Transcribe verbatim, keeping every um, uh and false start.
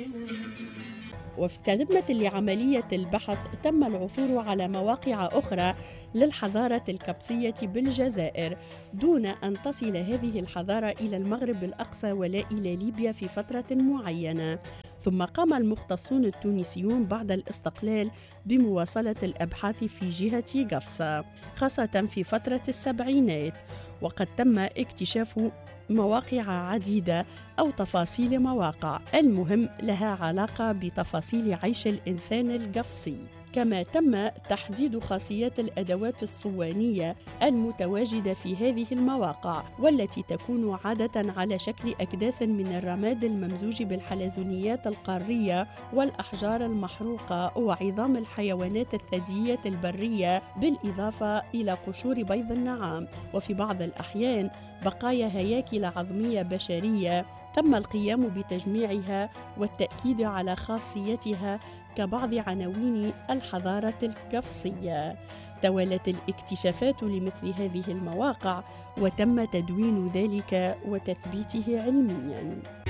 وتمت لعملية البحث تم العثور على مواقع أخرى للحضارة القبسية بالجزائر دون أن تصل هذه الحضارة إلى المغرب الأقصى ولا إلى ليبيا في فترة معينة. ثم قام المختصون التونسيون بعد الاستقلال بمواصلة الأبحاث في جهة قفصة خاصة في فترة السبعينات، وقد تم اكتشاف مواقع عديدة أو تفاصيل مواقع المهم لها علاقة بتفاصيل عيش الإنسان القفصي. كما تم تحديد خاصيات الأدوات الصوانية المتواجدة في هذه المواقع، والتي تكون عادة على شكل أكداس من الرماد الممزوج بالحلزونيات القارية والأحجار المحروقة وعظام الحيوانات الثديية البرية، بالإضافة إلى قشور بيض النعام، وفي بعض الأحيان بقايا هياكل عظمية بشرية تم القيام بتجميعها والتأكيد على خاصيتها كبعض عناوين الحضارة القفصية. توالت الاكتشافات لمثل هذه المواقع وتم تدوين ذلك وتثبيته علمياً.